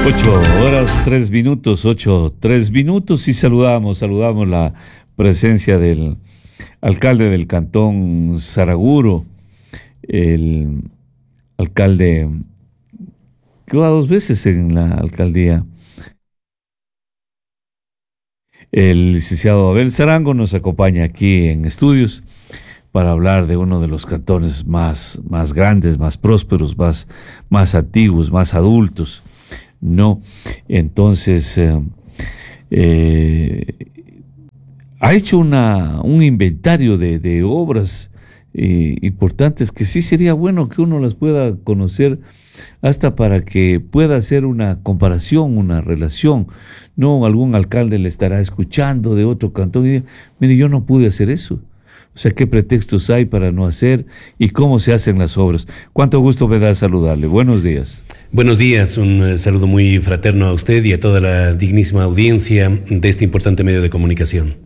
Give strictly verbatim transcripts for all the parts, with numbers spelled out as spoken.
Ocho horas, tres minutos, ocho, tres minutos y saludamos, saludamos la presencia del alcalde del Cantón Saraguro, el alcalde que va dos veces en la alcaldía. El licenciado Abel Sarango nos acompaña aquí en estudios para hablar de uno de los cantones más, más grandes, más prósperos, más, más antiguos, más adultos, ¿no? Entonces, eh, eh, ha hecho una, un inventario de, de obras eh, importantes que sí sería bueno que uno las pueda conocer hasta para que pueda hacer una comparación, una relación. No, algún alcalde le estará escuchando de otro cantón y diga, mire, yo no pude hacer eso. O sea, ¿qué pretextos hay para no hacer y cómo se hacen las obras? Cuánto gusto me da saludarle. Buenos días. Buenos días, un saludo muy fraterno a usted y a toda la dignísima audiencia de este importante medio de comunicación.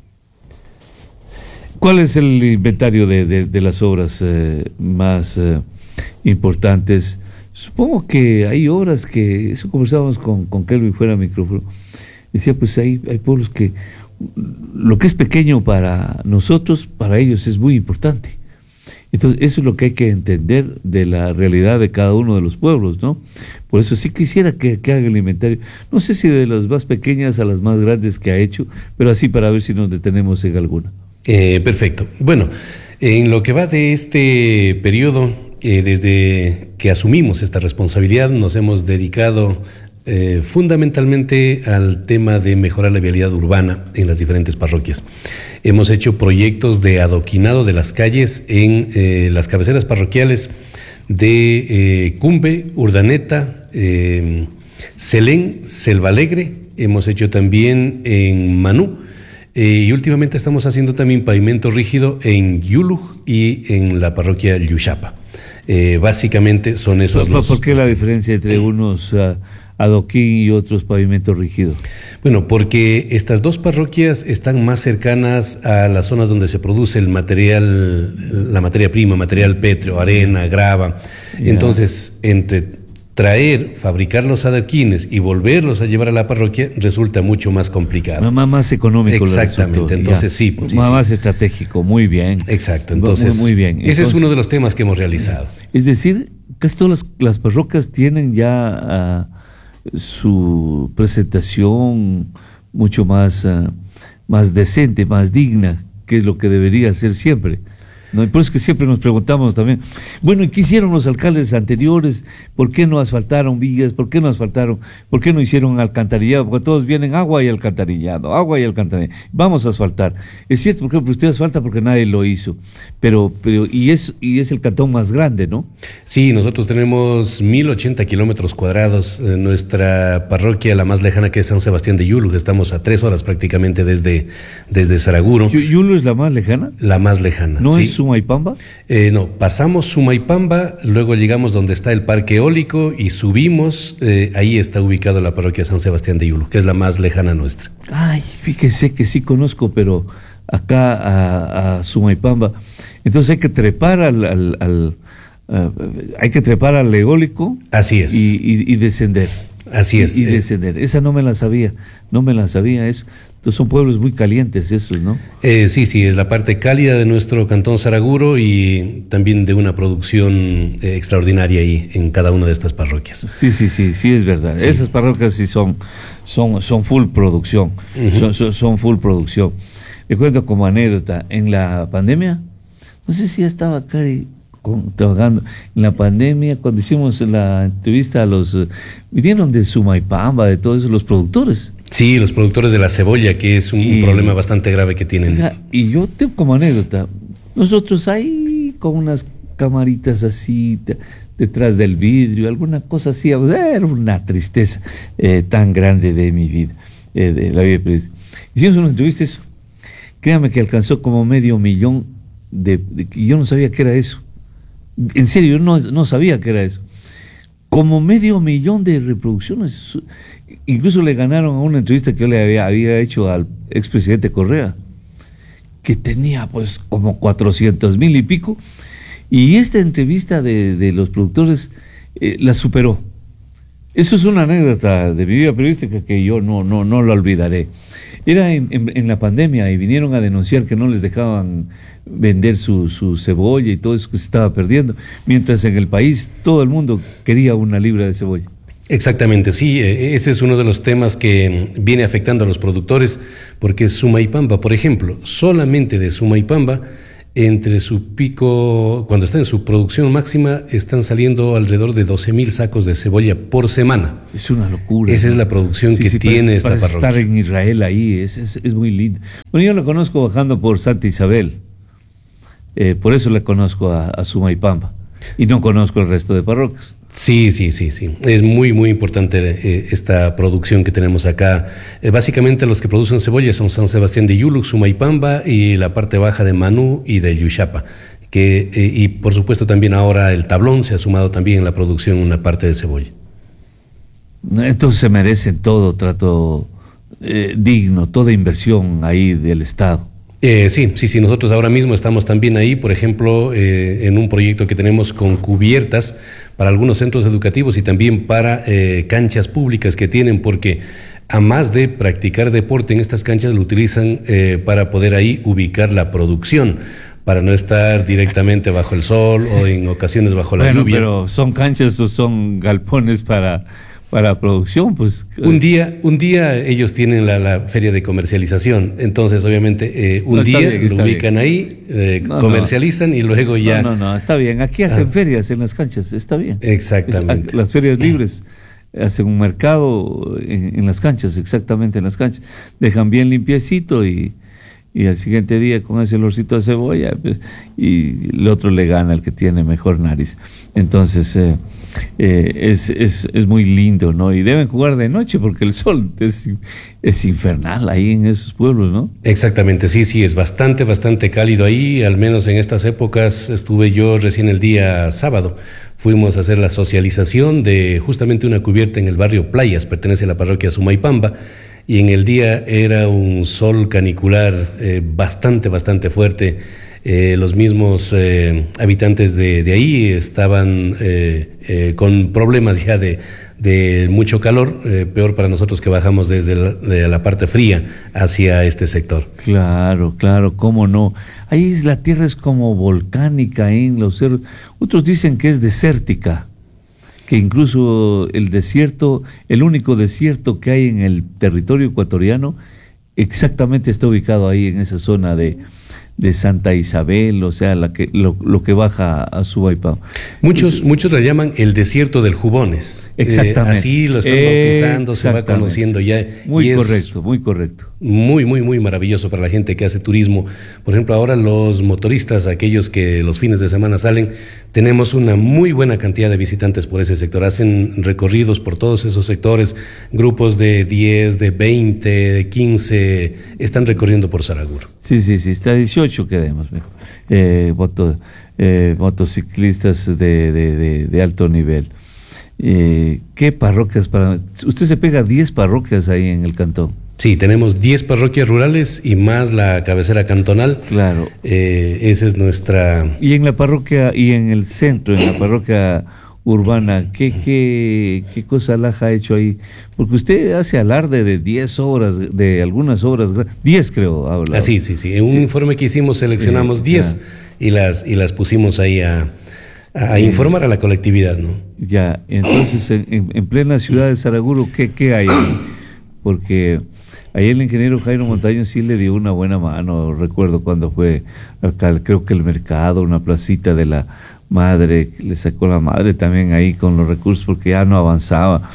¿Cuál es el inventario de, de, de las obras eh, más eh, importantes? Supongo que hay obras que, eso conversábamos con, con Kelvin fuera de micrófono, decía, pues hay, hay pueblos que lo que es pequeño para nosotros, para ellos es muy importante. Entonces, eso es lo que hay que entender de la realidad de cada uno de los pueblos, ¿no? Por eso sí quisiera que, que haga el inventario. No sé si de las más pequeñas a las más grandes que ha hecho, pero así para ver si nos detenemos en alguna. Eh, perfecto. Bueno, en lo que va de este periodo, eh, desde que asumimos esta responsabilidad, nos hemos dedicado Eh, fundamentalmente al tema de mejorar la vialidad urbana en las diferentes parroquias. Hemos hecho proyectos de adoquinado de las calles en eh, las cabeceras parroquiales de eh, Cumbe, Urdaneta, eh, Selén, Selva Alegre. Hemos hecho también en Manú eh, y últimamente estamos haciendo también pavimento rígido en Yuluj y en la parroquia Lluchapa. Eh, básicamente son esos ¿Por, los... ¿Por qué la diferencia entre unos uh, adoquín y otros pavimentos rígidos? Bueno, porque estas dos parroquias están más cercanas a las zonas donde se produce el material, la materia prima, material pétreo, arena, grava. Yeah. Entonces, entre traer, fabricar los adoquines y volverlos a llevar a la parroquia resulta mucho más complicado. Más, más económico. Exactamente, entonces sí, sí, más, sí. más estratégico, muy bien. Exacto, entonces muy, muy bien. Ese entonces, es uno de los temas que hemos realizado. Es decir, casi todas las, las parroquias tienen ya uh, su presentación mucho más, uh, más decente, más digna, que es lo que debería ser siempre. ¿No? Y por eso que siempre nos preguntamos también, bueno, ¿y qué hicieron los alcaldes anteriores? ¿Por qué no asfaltaron vías? ¿Por qué no asfaltaron? ¿Por qué no hicieron alcantarillado? Porque todos vienen agua y alcantarillado, agua y alcantarillado. Vamos a asfaltar. Es cierto, por ejemplo, usted asfalta porque nadie lo hizo, pero, pero y es y es el cantón más grande, ¿no? Sí, nosotros tenemos mil ochenta kilómetros cuadrados. En nuestra parroquia, la más lejana, que es San Sebastián de Yuluj, estamos a tres horas prácticamente desde, desde Saraguro. ¿Yuluj es la más lejana? La más lejana, ¿No sí. es Sumaipamba? Eh, no, pasamos Sumaipamba, luego llegamos donde está el parque eólico y subimos, eh, ahí está ubicado la parroquia San Sebastián de Yuluj, que es la más lejana nuestra. Ay, fíjese que sí conozco, pero acá a, a Sumaipamba, entonces hay que trepar al, al, al uh, hay que trepar al eólico. Así es. Y, y, y descender. Así es. Y, y descender. Esa no me la sabía, no me la sabía eso. Entonces son pueblos muy calientes esos, ¿no? Eh, sí, sí, es la parte cálida de nuestro cantón Saraguro y también de una producción eh, extraordinaria ahí en cada una de estas parroquias. Sí, sí, sí, sí es verdad. Sí. Esas parroquias sí son, son, son full producción, uh-huh. son, son, son full producción. Le cuento como anécdota, en la pandemia, no sé si ya estaba acá y, con, trabajando, en la pandemia, cuando hicimos la entrevista a los, uh, vinieron de Sumaipamba, de todos eso, los productores. Sí, los productores de la cebolla, que es un y, problema bastante grave que tienen. Y yo tengo como anécdota, nosotros ahí con unas camaritas así de, detrás del vidrio, alguna cosa así, era una tristeza eh, tan grande de mi vida, eh, de la vida periodística. Hicimos una entrevista, eso, créame que alcanzó como medio millón de, de, yo no sabía qué era eso, en serio, yo no, no sabía qué era eso. Como medio millón de reproducciones. Incluso le ganaron a una entrevista que yo le había, había hecho al expresidente Correa, que tenía pues como cuatrocientos mil y pico, y esta entrevista de, de los productores eh, la superó. Eso es una anécdota de mi vida periodística que yo no, no, no la olvidaré. Era en, en, en la pandemia y vinieron a denunciar que no les dejaban vender su, su cebolla y todo eso que se estaba perdiendo, mientras en el país todo el mundo quería una libra de cebolla. Exactamente, sí, ese es uno de los temas que viene afectando a los productores, porque Sumaypamba, por ejemplo, solamente de Sumaypamba, entre su pico, cuando está en su producción máxima, están saliendo alrededor de doce mil sacos de cebolla por semana. Es una locura. Esa ¿no? es la producción sí, que sí, tiene para, esta para parroquia. Estar en Israel ahí, es, es, es muy lindo. Bueno, yo la conozco bajando por Santa Isabel, eh, por eso la conozco a, a Sumaypamba, y no conozco el resto de parroquias. Sí, sí, sí, sí. Es muy, muy importante eh, esta producción que tenemos acá. Eh, básicamente los que producen cebolla son San Sebastián de Yuluc, Sumaypamba y la parte baja de Manú y de Yushapa. Que, eh, y por supuesto también ahora el Tablón se ha sumado también en la producción una parte de cebolla. Entonces se merecen todo trato eh, digno, toda inversión ahí del Estado. Eh, sí, sí, sí, nosotros ahora mismo estamos también ahí, por ejemplo, eh, en un proyecto que tenemos con cubiertas para algunos centros educativos y también para eh, canchas públicas que tienen, porque a más de practicar deporte en estas canchas lo utilizan eh, para poder ahí ubicar la producción, para no estar directamente bajo el sol o en ocasiones bajo la bueno, lluvia. Pero son canchas o son galpones para... para producción, pues. Un día, un día ellos tienen la, la feria de comercialización, entonces obviamente eh, un no, día bien, lo ubican bien. ahí, eh, no, comercializan no. y luego ya... No, no, no, está bien. Aquí hacen ah. ferias en las canchas, está bien. Exactamente. Es, las ferias libres hacen un mercado en, en las canchas, exactamente en las canchas. Dejan bien limpiecito y, y al siguiente día con ese olorcito de cebolla pues, y el otro le gana el que tiene mejor nariz. Entonces eh, eh, es, es, es muy lindo, ¿no? Y deben jugar de noche porque el sol es, es infernal ahí en esos pueblos, ¿no? Exactamente, sí, sí, es bastante, bastante cálido ahí, al menos en estas épocas estuve yo recién el día sábado. Fuimos a hacer la socialización de justamente una cubierta en el barrio Playas, pertenece a la parroquia Sumaypamba, y en el día era un sol canicular eh, bastante, bastante fuerte. Eh, los mismos eh, habitantes de, de ahí estaban eh, eh, con problemas ya de, de mucho calor, eh, peor para nosotros que bajamos desde la, de la parte fría hacia este sector. Claro, claro, cómo no. Ahí la tierra es como volcánica en los cerros. Otros dicen que es desértica, que incluso el desierto, el único desierto que hay en el territorio ecuatoriano, exactamente está ubicado ahí en esa zona de, de Santa Isabel, o sea, la que, lo, lo que baja a Subaypamba. Muchos, muchos la llaman el desierto del Jubones. Exactamente. Eh, así lo están bautizando, se va conociendo ya. Muy correcto, muy correcto. Muy, muy, muy maravilloso para la gente que hace turismo. Por ejemplo, ahora los motoristas, aquellos que los fines de semana salen, tenemos una muy buena cantidad de visitantes por ese sector. Hacen recorridos por todos esos sectores, grupos de diez, de veinte, de quince, están recorriendo por Saraguro. Sí, sí, sí, está dieciocho quedemos, mejor. Eh, moto, eh, motociclistas de, de, de, de alto nivel. Eh, ¿Qué parroquias para...? Usted se pega diez parroquias ahí en el cantón. Sí, tenemos diez parroquias rurales y más la cabecera cantonal. Claro. Eh, esa es nuestra... Y en la parroquia, y en el centro, en la parroquia urbana, ¿qué, qué, qué cosa Alaja ha hecho ahí? Porque usted hace alarde de diez obras, de algunas obras, diez creo, habla. Ah, sí, sí, sí. En un sí. informe que hicimos seleccionamos diez eh, y las y las pusimos ahí a, a eh, informar a la colectividad, ¿no? Ya, entonces en, en plena ciudad de Saraguro, ¿qué, qué hay ahí? Porque ahí el ingeniero Jairo Montaño sí le dio una buena mano, recuerdo cuando fue alcalde, creo que el mercado, una placita de la madre, le sacó la madre también ahí con los recursos porque ya no avanzaba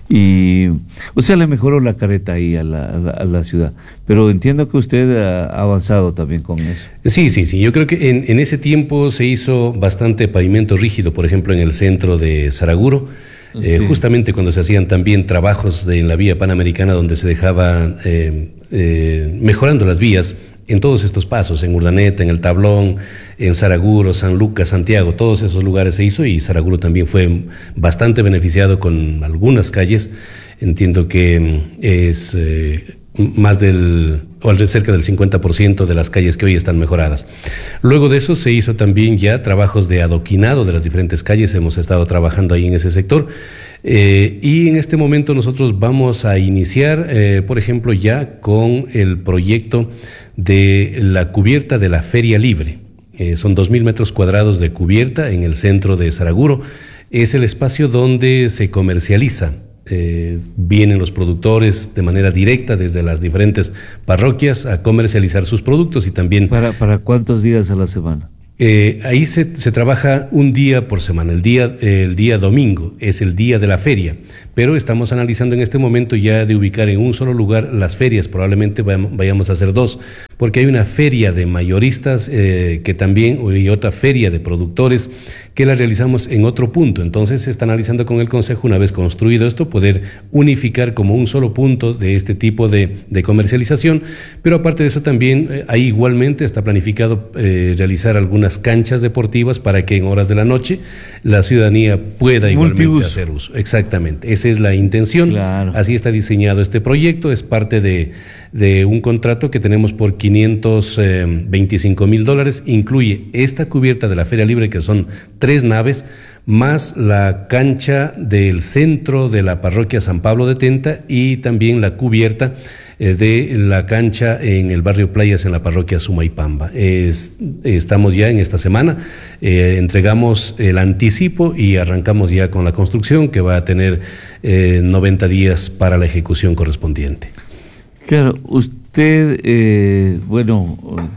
y o sea le mejoró la careta ahí a la, a la, a la ciudad, pero entiendo que usted ha avanzado también con eso. Sí, sí, sí, yo creo que en, en ese tiempo se hizo bastante pavimento rígido, por ejemplo en el centro de Saraguro, eh, sí. justamente cuando se hacían también trabajos de, en la vía panamericana donde se dejaban eh, eh, mejorando las vías. En todos estos pasos, en Urdaneta, en el Tablón, en Saraguro, San Lucas, Santiago, todos esos lugares se hizo y Saraguro también fue bastante beneficiado con algunas calles. Entiendo que es eh, más del o cerca del cincuenta por ciento de las calles que hoy están mejoradas. Luego de eso se hizo también ya trabajos de adoquinado de las diferentes calles, hemos estado trabajando ahí en ese sector. Eh, y en este momento nosotros vamos a iniciar, eh, por ejemplo, ya con el proyecto de la cubierta de la Feria Libre. Eh, son dos mil metros cuadrados de cubierta en el centro de Saraguro. Es el espacio donde se comercializa. Eh, vienen los productores de manera directa desde las diferentes parroquias a comercializar sus productos y también... ¿Para, para cuántos días a la semana? Eh, ahí se, se trabaja un día por semana, el día, eh, el día domingo es el día de la feria, pero estamos analizando en este momento ya de ubicar en un solo lugar las ferias, probablemente vayamos a hacer dos, porque hay una feria de mayoristas eh, que también, y otra feria de productores que la realizamos en otro punto. Entonces se está analizando con el Consejo, una vez construido esto, poder unificar como un solo punto de este tipo de, de comercialización, pero aparte de eso también eh, ahí igualmente está planificado eh, realizar algunas canchas deportivas para que en horas de la noche la ciudadanía pueda igualmente Multiuso. hacer uso. Exactamente, esa es la intención. Claro. Así está diseñado este proyecto, es parte de, de un contrato que tenemos por quinientos veinticinco mil dólares, incluye esta cubierta de la Feria Libre, que son tres naves, más la cancha del centro de la parroquia San Pablo de Tenta y también la cubierta eh, de la cancha en el barrio Playas en la parroquia Sumaypamba. Es, estamos ya en esta semana, eh, entregamos el anticipo y arrancamos ya con la construcción, que va a tener eh, noventa días para la ejecución correspondiente. Claro, usted, eh, bueno,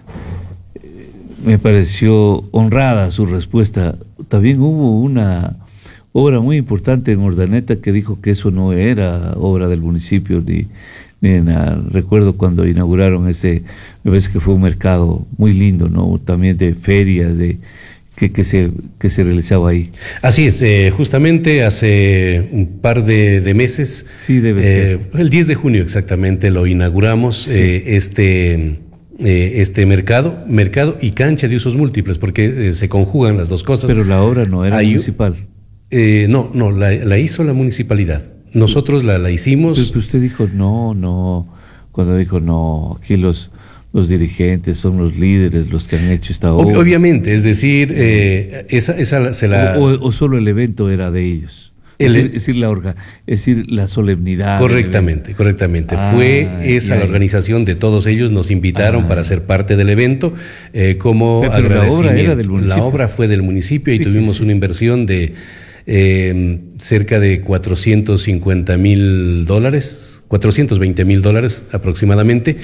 me pareció honrada su respuesta. También hubo una obra muy importante en Urdaneta que dijo que eso no era obra del municipio, ni, ni nada. Recuerdo cuando inauguraron ese, me parece que fue un mercado muy lindo, ¿no? También de feria, de que, que, se, que se realizaba ahí. Así es, eh, justamente hace un par de, de meses, sí, debe eh, ser. el diez de junio exactamente lo inauguramos, sí. eh, este... Eh, este mercado, mercado y cancha de usos múltiples, porque eh, se conjugan las dos cosas. Pero la obra no era Hay, municipal. Eh, no, no, la, la hizo la municipalidad. Nosotros la, la hicimos. Pero usted dijo no, no, cuando dijo no, aquí los, los dirigentes son los líderes los que han hecho esta obra. Obviamente, es decir, eh, esa, esa se la... O, o, o solo el evento era de ellos. Es decir, es, decir, la orga, es decir, la solemnidad. Correctamente, correctamente. Ah, Fue esa la organización de todos ellos, nos invitaron ah, para ser parte del evento, eh, como pero agradecimiento. La obra era del municipio. La obra fue del municipio y sí, tuvimos sí. una inversión de eh, cerca de cuatrocientos cincuenta mil dólares, cuatrocientos veinte mil dólares aproximadamente.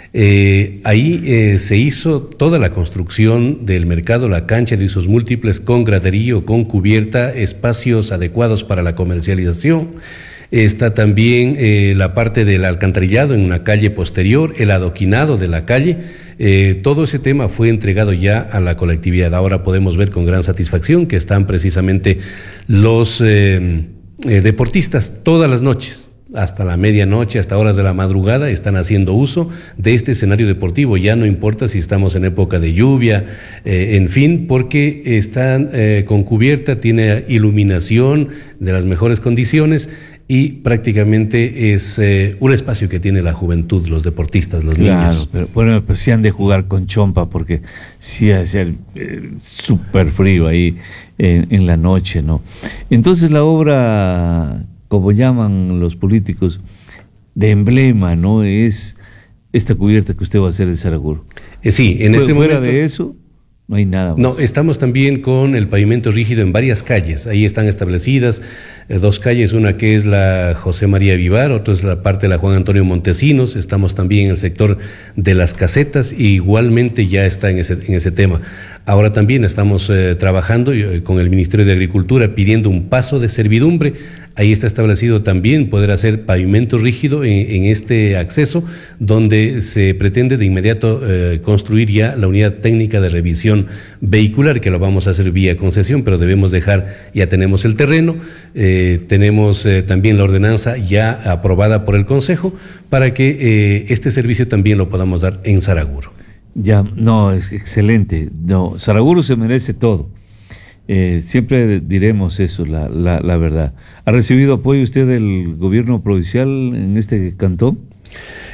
Eh, ahí eh, se hizo toda la construcción del mercado, la cancha de usos múltiples con graderío, con cubierta, espacios adecuados para la comercialización. Está también eh, la parte del alcantarillado en una calle posterior, el adoquinado de la calle. Eh, todo ese tema fue entregado ya a la colectividad. Ahora podemos ver con gran satisfacción que están precisamente los eh, eh, deportistas todas las noches, hasta la medianoche, hasta horas de la madrugada, están haciendo uso de este escenario deportivo. Ya no importa si estamos en época de lluvia, eh, en fin, porque están eh, con cubierta, tiene iluminación de las mejores condiciones y prácticamente es eh, un espacio que tiene la juventud, los deportistas, los claro, niños. Pero, bueno, pues sí han de jugar con chompa porque sí hace eh, súper frío ahí en, en la noche, ¿no? Entonces la obra, como llaman los políticos, de emblema, ¿no? Es esta cubierta que usted va a hacer en Saraguro. Eh, sí, en este fuera momento... de eso, no hay nada más. No, estamos también con el pavimento rígido en varias calles. Ahí están establecidas eh, dos calles, una que es la José María Vivar, otra es la parte de la Juan Antonio Montesinos. Estamos también en el sector de las casetas y igualmente ya está en ese, en ese tema. Ahora también estamos eh, trabajando eh, con el Ministerio de Agricultura pidiendo un paso de servidumbre. Ahí está establecido también poder hacer pavimento rígido en, en este acceso, donde se pretende de inmediato eh, construir ya la unidad técnica de revisión vehicular, que lo vamos a hacer vía concesión, pero debemos dejar, ya tenemos el terreno, eh, tenemos eh, también la ordenanza ya aprobada por el Consejo, para que eh, este servicio también lo podamos dar en Saraguro. Ya, no, es excelente. No, Saraguro se merece todo. Eh, siempre diremos eso, la, la, la verdad. ¿Ha recibido apoyo usted del gobierno provincial en este cantón?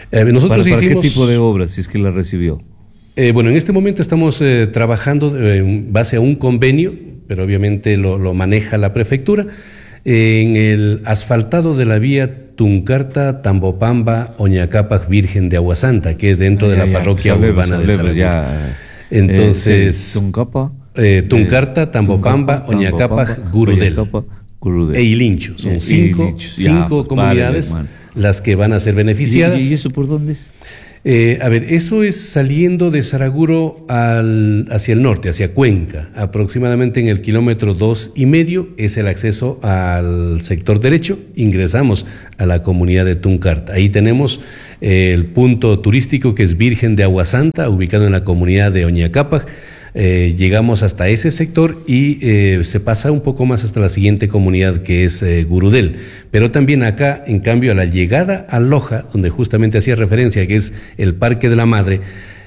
Eh, nosotros ¿Para, para hicimos, qué tipo de obras, si es que la recibió? Eh, bueno, en este momento estamos eh, trabajando eh, en base a un convenio, pero obviamente lo, lo maneja la prefectura, eh, en el asfaltado de la vía Tuncarta, Tambopamba, Oñacapac, Virgen de Aguasanta, que es dentro ah, de la ya, parroquia pues, urbana pues, de Saraguro. Ya, Entonces, eh, Tuncapa, eh, Tuncarta, Tambopamba, Tuncapa, Oñacapac, Gurudel, Gurudel e Ilincho. Son eh, cinco, Ilincho. cinco ya, comunidades vale, las que van a ser beneficiadas. ¿Y, y eso por dónde es? Eh, a ver, eso es saliendo de Saraguro al, hacia el norte, hacia Cuenca, aproximadamente en el kilómetro dos y medio es el acceso al sector derecho, ingresamos a la comunidad de Tuncarta. Ahí tenemos eh, el punto turístico que es Virgen de Aguasanta, ubicado en la comunidad de Oñacapac. Eh, llegamos hasta ese sector y eh, se pasa un poco más hasta la siguiente comunidad que es eh, Gurudel, pero también acá, en cambio, a la llegada a Loja, donde justamente hacía referencia que es el Parque de la Madre,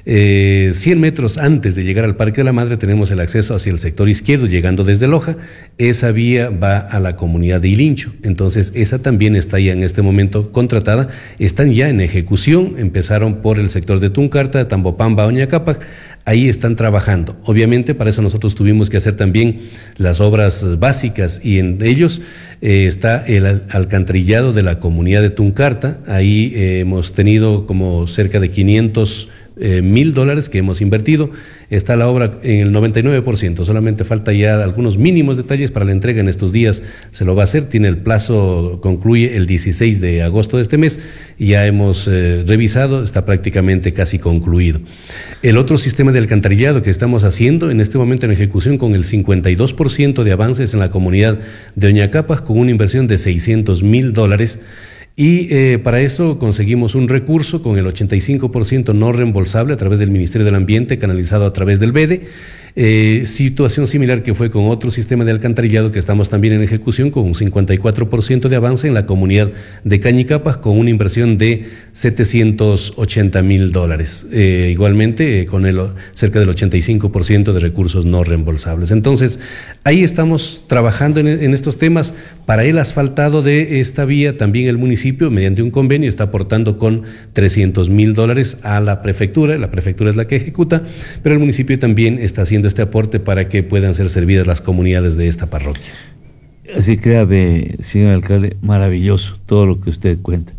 eh, cien metros antes de llegar al Parque de la Madre tenemos el acceso hacia el sector izquierdo, llegando desde Loja. Esa vía va a la comunidad de Ilincho, entonces esa también está ya en este momento contratada, están ya en ejecución, empezaron por el sector de Tuncarta, Tambopamba, Oñacapac, ahí están trabajando. Obviamente para eso nosotros tuvimos que hacer también las obras básicas y en ellos eh, está el alcantarillado de la comunidad de Tuncarta, ahí eh, hemos tenido como cerca de quinientos Eh, mil dólares que hemos invertido. Está la obra en el noventa y nueve por ciento, solamente falta ya algunos mínimos detalles para la entrega en estos días, se lo va a hacer, tiene el plazo, concluye el dieciséis de agosto de este mes, y ya hemos eh, revisado, está prácticamente casi concluido. El otro sistema de alcantarillado que estamos haciendo en este momento en ejecución con el cincuenta y dos por ciento de avances en la comunidad de Oñacapac, con una inversión de seiscientos mil dólares. Y eh, para eso conseguimos un recurso con el ochenta y cinco por ciento no reembolsable a través del Ministerio del Ambiente, canalizado a través del B E D E. Eh, situación similar que fue con otro sistema de alcantarillado que estamos también en ejecución con un cincuenta y cuatro por ciento de avance en la comunidad de Cañicapas con una inversión de setecientos ochenta mil dólares. Eh, igualmente eh, con el, cerca del ochenta y cinco por ciento de recursos no reembolsables. Entonces, ahí estamos trabajando en, en estos temas. Para el asfaltado de esta vía, también el municipio, mediante un convenio, está aportando con trescientos mil dólares a la prefectura. La prefectura es la que ejecuta, pero el municipio también está haciendo este aporte para que puedan ser servidas las comunidades de esta parroquia. Así créame, señor alcalde, maravilloso todo lo que usted cuenta.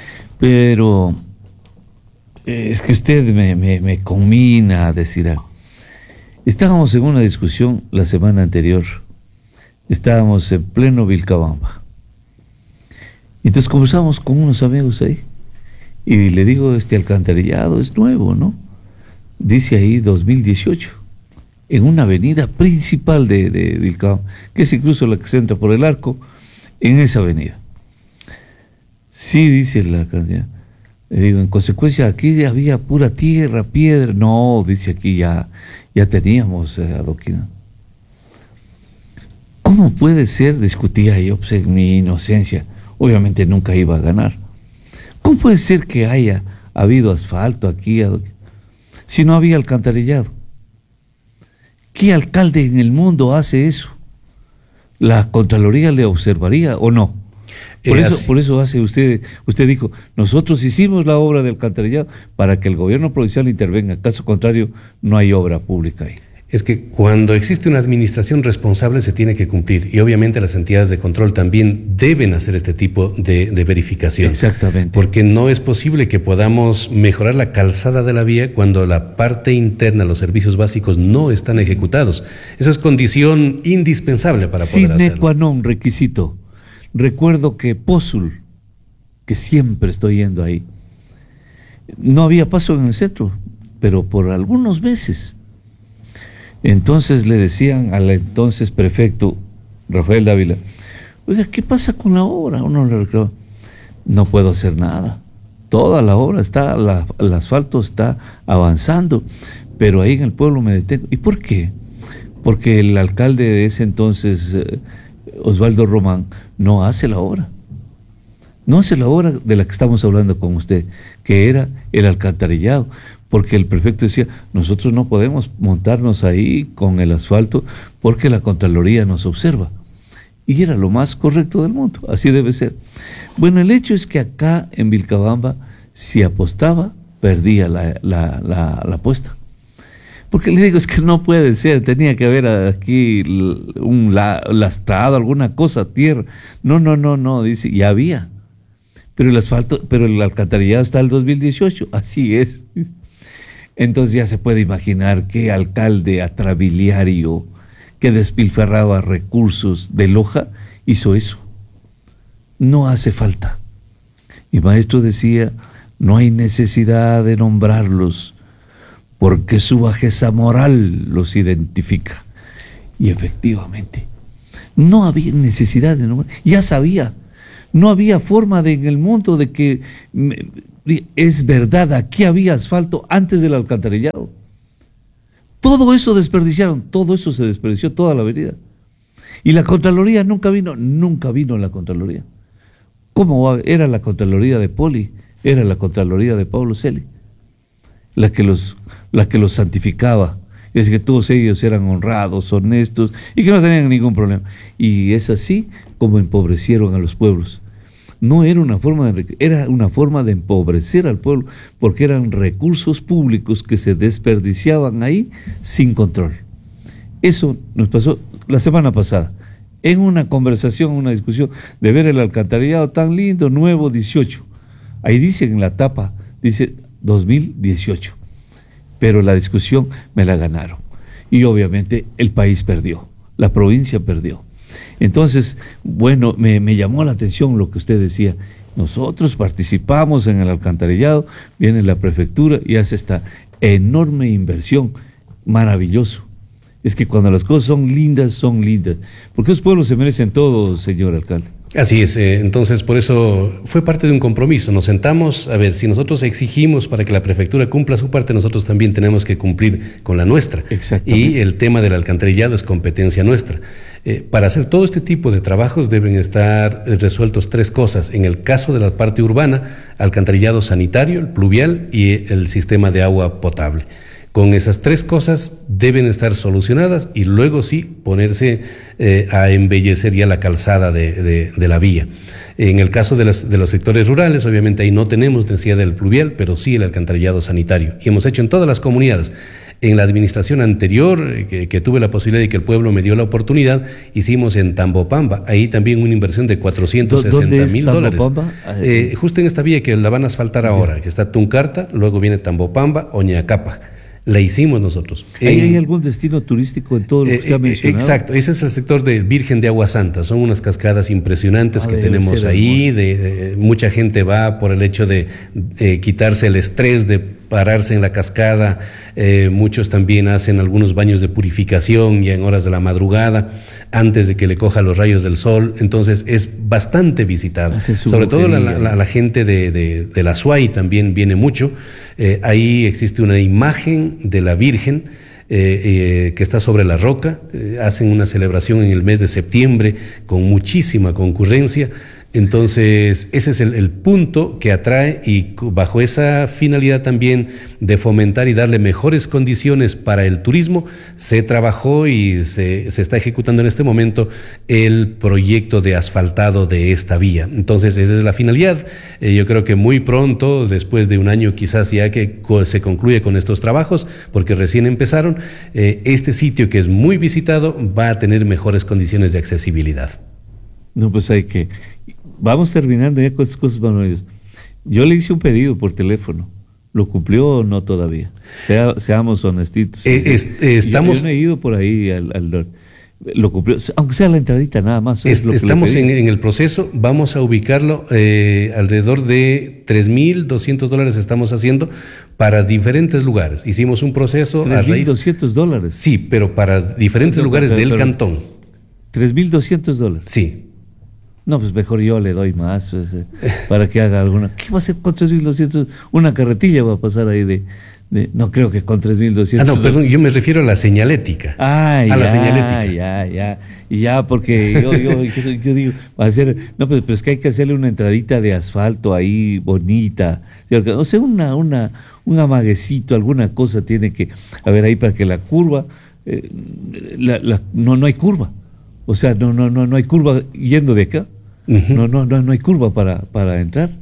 Pero eh, es que usted me, me, me conmina a decir algo. Estábamos en una discusión la semana anterior, estábamos en pleno Vilcabamba. Entonces conversamos con unos amigos ahí y le digo, este alcantarillado es nuevo, ¿no? Dice ahí dos mil dieciocho. En una avenida principal de, de Vilcabamba, que es incluso la que se entra por el arco, en esa avenida. Sí, dice la candidata. Le digo, en consecuencia, aquí había pura tierra, piedra. No, dice, aquí ya, ya teníamos eh, adoquinado. ¿Cómo puede ser? Discutía yo, pues, en mi inocencia. Obviamente nunca iba a ganar. ¿Cómo puede ser que haya habido asfalto aquí, adoquinado, si no había alcantarillado? ¿Qué alcalde en el mundo hace eso? ¿La Contraloría le observaría o no? Por, eso, por eso hace usted, usted dijo, nosotros hicimos la obra del alcantarillado para que el gobierno provincial intervenga. Caso contrario, no hay obra pública ahí. Es que cuando existe una administración responsable se tiene que cumplir y obviamente las entidades de control también deben hacer este tipo de, de verificación. Exactamente. Porque no es posible que podamos mejorar la calzada de la vía cuando la parte interna, los servicios básicos no están ejecutados. Eso es condición indispensable para poder hacerlo. Sine qua non, requisito. Recuerdo que Pozul, que siempre estoy yendo ahí, no había paso en el centro, pero por algunos meses. Entonces le decían al entonces prefecto Rafael Dávila, oiga, ¿qué pasa con la obra? Uno le reclama, no puedo hacer nada. Toda la obra está, la, el asfalto está avanzando, pero ahí en el pueblo me detengo. ¿Y por qué? Porque el alcalde de ese entonces, eh, Osvaldo Román, no hace la obra. No hace la obra de la que estamos hablando con usted, que era el alcantarillado. Porque el prefecto decía, nosotros no podemos montarnos ahí con el asfalto porque la Contraloría nos observa. Y era lo más correcto del mundo, así debe ser. Bueno, el hecho es que acá en Vilcabamba Si apostaba, perdía la, la, la, la apuesta. Porque le digo, es que no puede ser, tenía que haber aquí un la, lastrado, alguna cosa, tierra. No, no, no, no, dice, ya había. Pero el asfalto, pero el alcantarillado está el dos mil dieciocho, así es. Entonces ya se puede imaginar qué alcalde atrabiliario que despilfarraba recursos de Loja hizo eso. No hace falta. Mi maestro decía, no hay necesidad de nombrarlos, porque su bajeza moral los identifica. Y efectivamente, no había necesidad de nombrar, ya sabía, no había forma de, en el mundo de que, es verdad, aquí había asfalto antes del alcantarillado. Todo eso desperdiciaron, todo eso se desperdició, toda la avenida. Y la Contraloría nunca vino, nunca vino la Contraloría. ¿Cómo era la Contraloría de Poli? Era la Contraloría de Pablo Celi, la que los, la que los santificaba. Es que todos ellos eran honrados, honestos y que no tenían ningún problema. Y es así como empobrecieron a los pueblos. No era una forma de, era una forma de empobrecer al pueblo, porque eran recursos públicos que se desperdiciaban ahí sin control. Eso nos pasó la semana pasada, en una conversación, una discusión, de ver el alcantarillado tan lindo, nuevo, dieciocho. Ahí dice en la tapa, dice dos mil dieciocho. Pero la discusión me la ganaron. Y obviamente el país perdió, la provincia perdió. Entonces, bueno, me, me llamó la atención lo que usted decía. Nosotros participamos en el alcantarillado, viene la prefectura y hace esta enorme inversión, maravilloso. Es que cuando las cosas son lindas, son lindas. Porque los pueblos se merecen todo, señor alcalde. Así es, eh, entonces por eso fue parte de un compromiso. Nos sentamos, a ver, si nosotros exigimos para que la prefectura cumpla su parte, nosotros también tenemos que cumplir con la nuestra. Y el tema del alcantarillado es competencia nuestra. Eh, para hacer todo este tipo de trabajos deben estar resueltos tres cosas. En el caso de la parte urbana, alcantarillado sanitario, el pluvial y el sistema de agua potable. Con esas tres cosas deben estar solucionadas y luego sí ponerse eh, a embellecer ya la calzada de, de, de la vía. En el caso de, las, de los sectores rurales, obviamente ahí no tenemos necesidad del pluvial, pero sí el alcantarillado sanitario. Y hemos hecho en todas las comunidades. En la administración anterior, que, que tuve la posibilidad y que el pueblo me dio la oportunidad, hicimos en Tambopamba, ahí también una inversión de cuatrocientos sesenta mil dólares. Eh, justo en esta vía que la van a asfaltar ahora, que está Tuncarta, luego viene Tambopamba, Oñacapa. La hicimos nosotros. ¿Hay, ¿Hay algún destino turístico en todo lo que usted ha mencionado? Exacto, ese es el sector de Virgen de Agua Santa. Son unas cascadas impresionantes ah, que tenemos ahí. De, de, mucha gente va por el hecho de eh, quitarse el estrés de pararse en la cascada. Eh, muchos también hacen algunos baños de purificación ya en horas de la madrugada, antes de que le coja los rayos del sol. Entonces es bastante visitada. Sobre todo la, la, la gente de, de, de la Suay también viene mucho. Eh, ahí existe una imagen de la Virgen eh, eh, que está sobre la roca. Eh, hacen una celebración en el mes de septiembre con muchísima concurrencia. Entonces, ese es el, el punto que atrae y bajo esa finalidad también de fomentar y darle mejores condiciones para el turismo, se trabajó y se, se está ejecutando en este momento el proyecto de asfaltado de esta vía. Entonces, esa es la finalidad. Eh, yo creo que muy pronto, después de un año quizás ya que se concluye con estos trabajos, porque recién empezaron, eh, este sitio que es muy visitado va a tener mejores condiciones de accesibilidad. No, pues hay que... Vamos terminando ya con estas cosas maravillosas. Yo le hice un pedido por teléfono. ¿Lo cumplió o no todavía? Sea, seamos honestitos. Eh, es, eh, estamos... Yo, yo no he ido por ahí al, al norte. Lo cumplió, aunque sea la entradita nada más. Es, es lo que estamos en, en el proceso. Vamos a ubicarlo eh, alrededor de tres mil doscientos dólares estamos haciendo para diferentes lugares. Hicimos un proceso a raíz... ¿tres mil doscientos dólares? Sí, pero para diferentes no, lugares pero, del pero, cantón. ¿tres mil doscientos dólares? Sí. No, pues mejor yo le doy más pues, eh, para que haga alguna. ¿Qué va a hacer con tres mil doscientos? Una carretilla va a pasar ahí de... de no creo que con tres mil doscientos. Ah, no, perdón, yo me refiero a la señalética. Ah, a ya, la señalética. Ya, ya, y ya, porque yo, yo, yo, yo digo, va a ser... No, pues, pues es que hay que hacerle una entradita de asfalto ahí, bonita. O sea, una, una, un amaguecito, alguna cosa tiene que... A ver, ahí para que la curva... Eh, la, la, no, no hay curva. O sea, no, no, no, no hay curva yendo de acá. Uh-huh. No, no, no, no hay curva para, para entrar.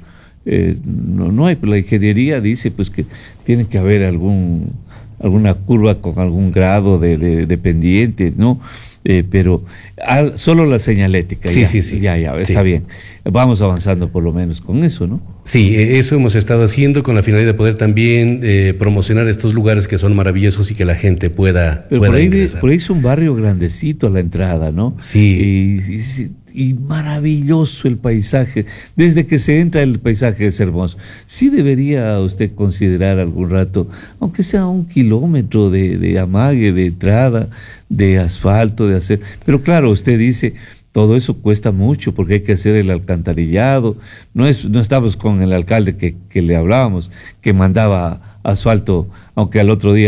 eh, no, no hay, la ingeniería dice pues que tiene que haber algún alguna curva con algún grado de, de, de pendiente, ¿no? Eh, pero al, solo la señalética. Sí, ya, sí, sí. Ya, ya, está sí. bien. Vamos avanzando por lo menos con eso, ¿no? Sí, eso hemos estado haciendo con la finalidad de poder también eh, promocionar estos lugares que son maravillosos y que la gente pueda, Pero pueda por ahí, ingresar. por ahí es un barrio grandecito a la entrada, ¿no? Sí. Y, y, y maravilloso el paisaje. Desde que se entra el paisaje es hermoso. Sí debería usted considerar algún rato, aunque sea un kilómetro de, de amague, de entrada, de asfalto, de hacer. Pero claro, usted dice, todo eso cuesta mucho porque hay que hacer el alcantarillado. No es, no estamos con el alcalde que, que le hablábamos, que mandaba asfalto, aunque al otro día